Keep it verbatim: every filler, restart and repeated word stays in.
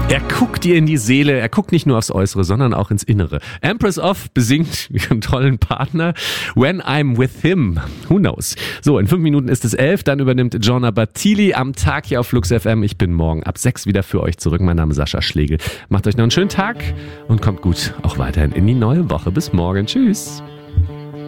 Er guckt dir in die Seele, er guckt nicht nur aufs Äußere, sondern auch ins Innere. Empress of besingt ihren tollen Partner When I'm With Him. Who knows? So, in fünf Minuten ist es elf, dann übernimmt Giorna Battili am Tag hier auf Flux F M. Ich bin morgen ab sechs wieder für euch zurück. Mein Name ist Sascha Schlegel. Macht euch noch einen schönen Tag und kommt gut auch weiterhin in die neue Woche. Bis morgen. Tschüss.